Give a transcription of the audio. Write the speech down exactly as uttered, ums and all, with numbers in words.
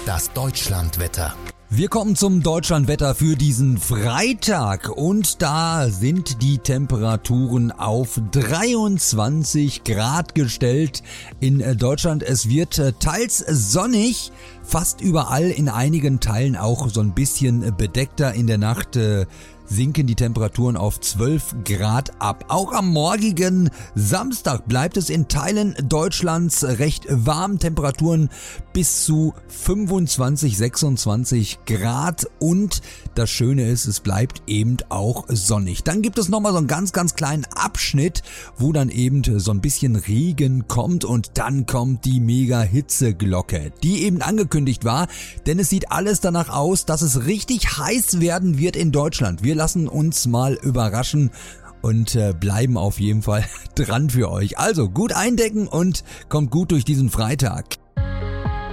Das Deutschlandwetter. Wir kommen zum Deutschlandwetter für diesen Freitag und da sind die Temperaturen auf dreiundzwanzig Grad gestellt in Deutschland. Es wird teils sonnig, fast überall, in einigen Teilen auch so ein bisschen bedeckter. In der Nacht äh, sinken die Temperaturen auf zwölf Grad ab. Auch am morgigen Samstag bleibt es in Teilen Deutschlands recht warm. Temperaturen bis zu fünfundzwanzig, sechsundzwanzig Grad und das Schöne ist, es bleibt eben auch sonnig. Dann gibt es nochmal so einen ganz, ganz kleinen Abschnitt, wo dann eben so ein bisschen Regen kommt und dann kommt die Mega-Hitzeglocke, die eben angekündigt war, denn es sieht alles danach aus, dass es richtig heiß werden wird in Deutschland. Wir lassen uns mal überraschen und äh, bleiben auf jeden Fall dran für euch. Also gut eindecken und kommt gut durch diesen Freitag.